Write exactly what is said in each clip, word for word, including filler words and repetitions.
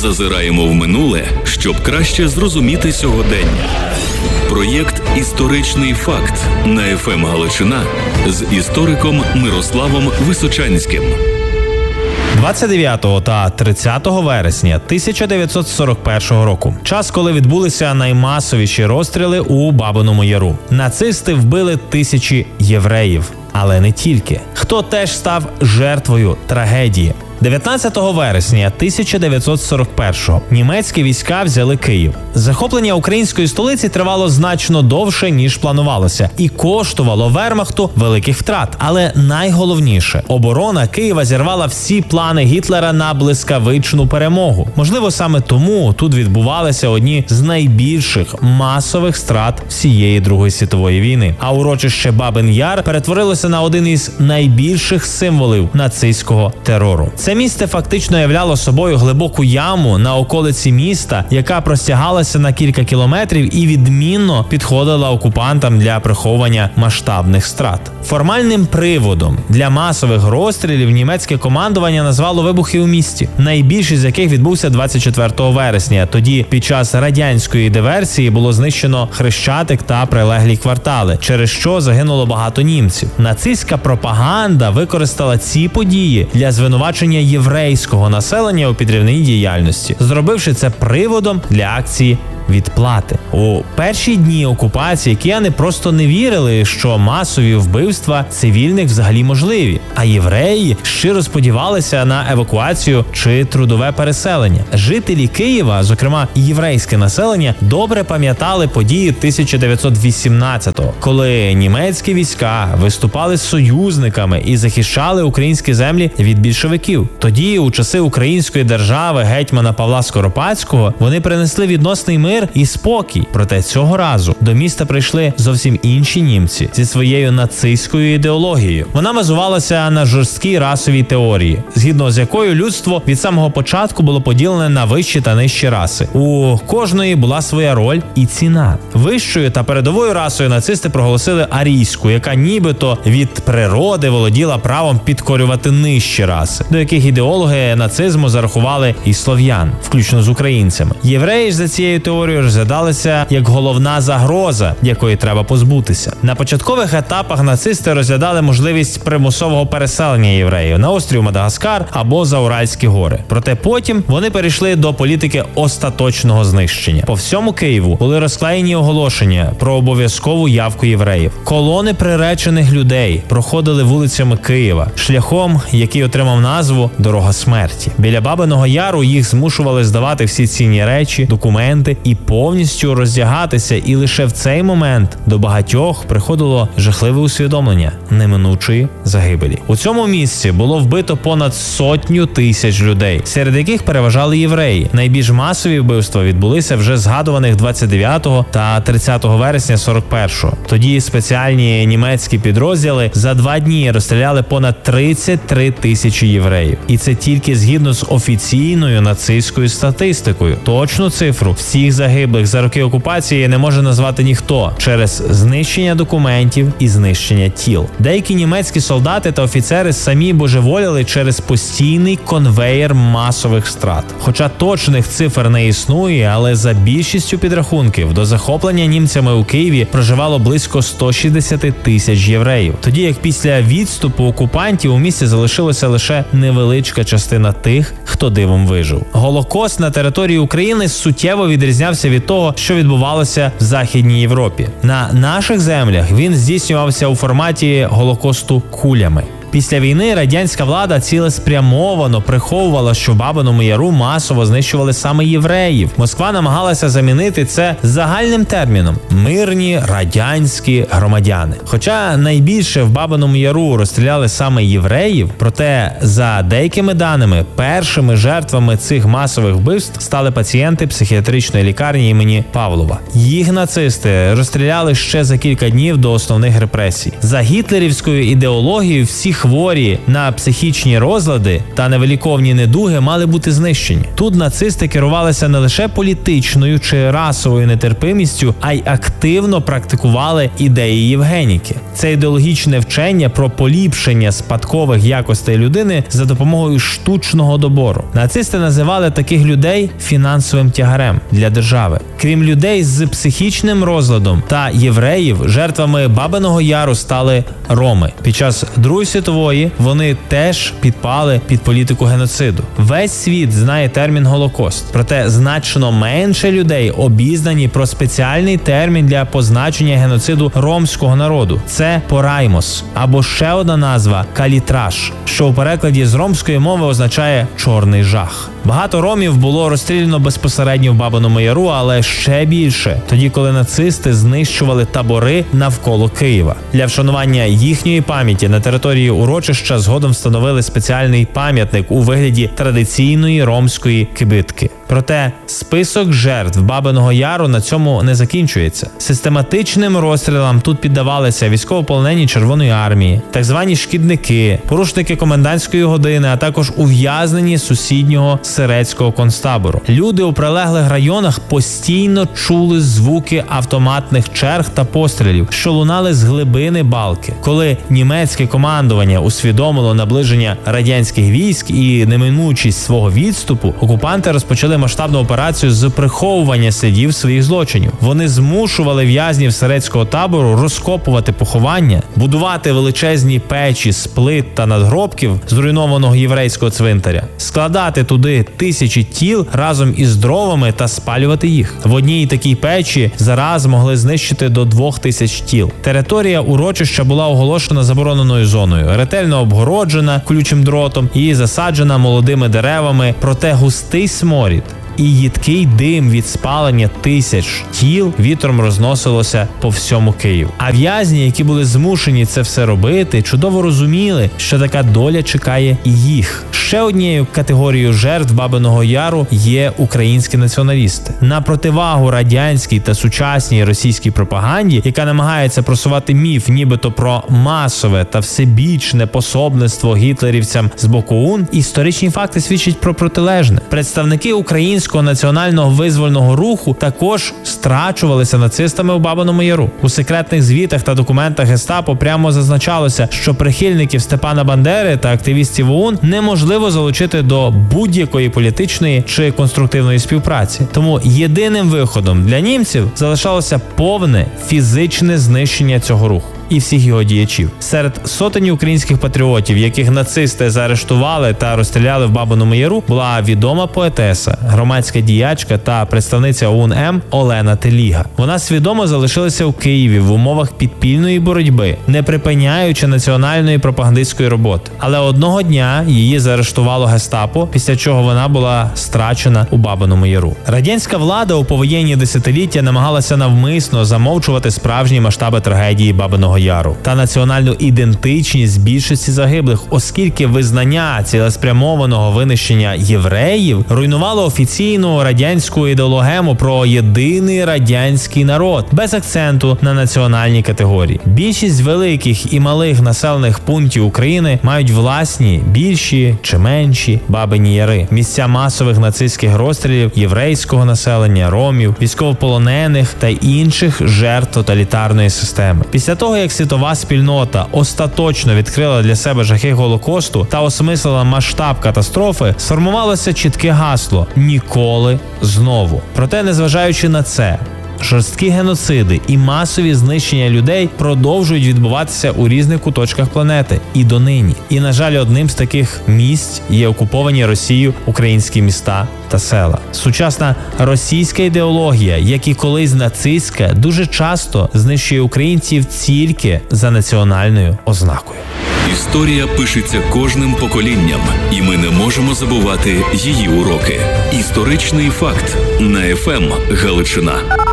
Зазираємо в минуле, щоб краще зрозуміти сьогодення. Проєкт «Історичний факт» на еф ем Галичина з істориком Мирославом Височанським. двадцять дев'ятого та тридцятого вересня тисяча дев'ятсот сорок першого року. Час, коли відбулися наймасовіші розстріли у Бабиному Яру. Нацисти вбили тисячі євреїв. Але не тільки. Хто теж став жертвою трагедії. дев'ятнадцятого вересня тисяча дев'ятсот сорок першого німецькі війська взяли Київ. Захоплення української столиці тривало значно довше, ніж планувалося, і коштувало вермахту великих втрат. Але найголовніше – оборона Києва зірвала всі плани Гітлера на блискавичну перемогу. Можливо, саме тому тут відбувалися одні з найбільших масових страт всієї Другої світової війни. А урочище Бабин Яр перетворилося на один із найбільших символів нацистського терору. Це місце фактично являло собою глибоку яму на околиці міста, яка простягалася на кілька кілометрів і відмінно підходила окупантам для приховування масштабних страт. Формальним приводом для масових розстрілів німецьке командування назвало вибухи у місті, найбільший з яких відбувся двадцять четвертого вересня. Тоді під час радянської диверсії було знищено Хрещатик та прилеглі квартали, через що загинуло багато німців. Нацистська пропаганда використала ці події для звинувачення єврейського населення у підривній діяльності, зробивши це приводом для акції відплати. У перші дні окупації кияни просто не вірили, що масові вбивства цивільних взагалі можливі, а євреї щиро сподівалися на евакуацію чи трудове переселення. Жителі Києва, зокрема єврейське населення, добре пам'ятали події тисяча дев'ятсот вісімнадцятого, коли німецькі війська виступали з союзниками і захищали українські землі від більшовиків. Тоді, у часи української держави гетьмана Павла Скоропадського, вони принесли відносний мир і спокій. Проте цього разу до міста прийшли зовсім інші німці зі своєю нацистською ідеологією. Вона базувалася на жорсткій расовій теорії, згідно з якою людство від самого початку було поділене на вищі та нижчі раси. У кожної була своя роль і ціна. Вищою та передовою расою нацисти проголосили арійську, яка нібито від природи володіла правом підкорювати нижчі раси, до яких ідеологи нацизму зарахували і слов'ян, включно з українцями. Євреї ж за цією теорією розглядалися як головна загроза, якої треба позбутися. На початкових етапах нацисти розглядали можливість примусового переселення євреїв на острів Мадагаскар або за Уральські гори. Проте потім вони перейшли до політики остаточного знищення. По всьому Києву були розклеєні оголошення про обов'язкову явку євреїв. Колони приречених людей проходили вулицями Києва шляхом, який отримав назву «Дорога смерті». Біля Бабиного Яру їх змушували здавати всі цінні речі, документи і повністю роздягатися, і лише в цей момент до багатьох приходило жахливе усвідомлення неминучої загибелі. У цьому місці було вбито понад сотню тисяч людей, серед яких переважали євреї. Найбільш масові вбивства відбулися вже згадуваних двадцять дев'ятого та тридцятого вересня сорок першого. Тоді спеціальні німецькі підрозділи за два дні розстріляли понад тридцять три тисячі євреїв. І це тільки згідно з офіційною нацистською статистикою. Точну цифру всіх загиблих за роки окупації не може назвати ніхто через знищення документів і знищення тіл. Деякі німецькі солдати та офіцери самі божеволіли через постійний конвеєр масових страт. Хоча точних цифр не існує, але за більшістю підрахунків до захоплення німцями у Києві проживало близько сто шістдесят тисяч євреїв. Тоді як після відступу окупантів у місті залишилася лише невеличка частина тих, хто дивом вижив. Голокост на території України суттєво відрізнявся від того, що відбувалося в Західній Європі. На наших землях він здійснювався у форматі Голокосту кулями. Після війни радянська влада цілеспрямовано приховувала, що в Бабиному Яру масово знищували саме євреїв. Москва намагалася замінити це загальним терміном – мирні радянські громадяни. Хоча найбільше в Бабиному Яру розстріляли саме євреїв, проте за деякими даними першими жертвами цих масових вбивств стали пацієнти психіатричної лікарні імені Павлова. Їх нацисти розстріляли ще за кілька днів до основних репресій. За гітлерівською ідеологією всіх хворі на психічні розлади та невиліковні недуги мали бути знищені. Тут нацисти керувалися не лише політичною чи расовою нетерпимістю, а й активно практикували ідеї Євгеніки. Це ідеологічне вчення про поліпшення спадкових якостей людини за допомогою штучного добору. Нацисти називали таких людей фінансовим тягарем для держави. Крім людей з психічним розладом та євреїв, жертвами Бабиного Яру стали роми. Під час Другої світової вони теж підпали під політику геноциду. Весь світ знає термін Голокост, проте значно менше людей обізнані про спеціальний термін для позначення геноциду ромського народу. Це пораймос, або ще одна назва – калітраж, що у перекладі з ромської мови означає «чорний жах». Багато ромів було розстріляно безпосередньо в Бабиному Яру, але ще більше тоді, коли нацисти знищували табори навколо Києва. Для вшанування їхньої пам'яті на території урочища згодом встановили спеціальний пам'ятник у вигляді традиційної ромської кибитки. Проте список жертв Бабиного Яру на цьому не закінчується. Систематичним розстрілам тут піддавалися військовополонені Червоної армії, так звані шкідники, порушники комендантської години, а також ув'язнені сусіднього сирецького концтабору. Люди у прилеглих районах постійно чули звуки автоматних черг та пострілів, що лунали з глибини балки. Коли німецьке командування усвідомило наближення радянських військ і неминучість свого відступу, окупанти розпочали масштабну операцію з приховування слідів своїх злочинів. Вони змушували в'язнів сирецького табору розкопувати поховання, будувати величезні печі з плит та надгробків зруйнованого єврейського цвинтаря, складати туди тисячі тіл разом із дровами та спалювати їх. В одній такій печі зараз могли знищити до двох тисяч тіл. Територія урочища була оголошена забороненою зоною, ретельно обгороджена колючим дротом і засаджена молодими деревами, проте густий сморід і їдкий дим від спалення тисяч тіл вітром розносилося по всьому Києву. А в'язні, які були змушені це все робити, чудово розуміли, що така доля чекає і їх. Ще однією категорією жертв Бабиного Яру є українські націоналісти. На противагу радянській та сучасній російській пропаганді, яка намагається просувати міф нібито про масове та всебічне пособництво гітлерівцям з боку ОУН, історичні факти свідчать про протилежне. Представники українського національного визвольного руху також страчувалися нацистами у Бабиному Яру. У секретних звітах та документах гестапо прямо зазначалося, що прихильників Степана Бандери та активістів ОУН неможливо залучити до будь-якої політичної чи конструктивної співпраці. Тому єдиним виходом для німців залишалося повне фізичне знищення цього руху і всіх його діячів. Серед сотень українських патріотів, яких нацисти заарештували та розстріляли в Бабиному Яру, була відома поетеса, громадська діячка та представниця ОУН-М Олена Теліга. Вона свідомо залишилася у Києві в умовах підпільної боротьби, не припиняючи національної пропагандистської роботи. Але одного дня її заарештувало гестапо, після чого вона була страчена у Бабиному Яру. Радянська влада у повоєнні десятиліття намагалася навмисно замовчувати справжні масштаби трагедії Бабиного Яру та національну ідентичність більшості загиблих, оскільки визнання цілеспрямованого винищення євреїв руйнувало офіційну радянську ідеологему про єдиний радянський народ, без акценту на національні категорії. Більшість великих і малих населених пунктів України мають власні, більші чи менші Бабині Яри, місця масових нацистських розстрілів єврейського населення, ромів, військовополонених та інших жертв тоталітарної системи. Після того, як світова спільнота остаточно відкрила для себе жахи Голокосту та осмислила масштаб катастрофи, сформувалося чітке гасло «Ніколи знову». Проте, незважаючи на це, жорсткі геноциди і масові знищення людей продовжують відбуватися у різних куточках планети і донині. І, на жаль, одним з таких місць є окуповані Росією українські міста та села. Сучасна російська ідеологія, як і колись нацистська, дуже часто знищує українців тільки за національною ознакою. Історія пишеться кожним поколінням, і ми не можемо забувати її уроки. Історичний факт на еф ем Галичина.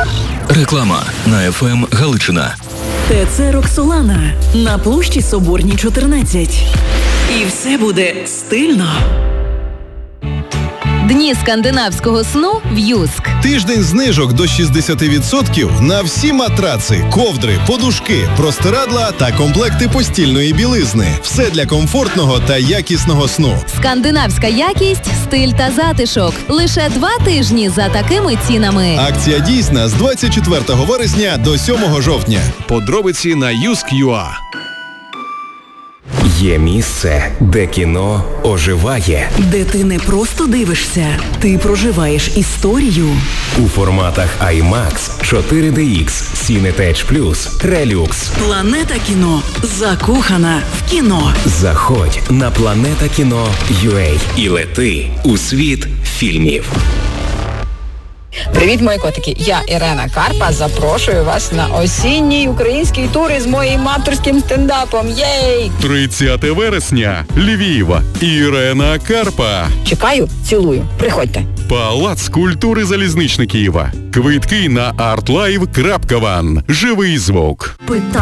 Реклама на еф ем Галичина. ТЦ «Роксолана» на площі Соборній, чотирнадцять. І все буде стильно. Дні скандинавського сну в Юск. Тиждень знижок до шістдесят відсотків на всі матраци, ковдри, подушки, простирадла та комплекти постільної білизни. Все для комфортного та якісного сну. Скандинавська якість, стиль та затишок. Лише два тижні за такими цінами. Акція дійсна з двадцять четвертого вересня до сьомого жовтня. Подробиці на юск крапка ю а. Є місце, де кіно оживає. Де ти не просто дивишся, ти проживаєш історію. У форматах аймакс, чотири де ікс, Cinetech Plus, Relux. Планета кіно. Закохана в кіно. Заходь на планета кіно крапка ю а і лети у світ фільмів. Привіт, мої котики! Я Ірена Карпа. Запрошую вас на осінній український тур із моїм авторським стендапом. Єй! тридцяте вересня. Львів. Ірена Карпа. Чекаю, цілую. Приходьте. Палац культури Залізничний Києва. Квитки на артлайв крапка ван. Живий звук.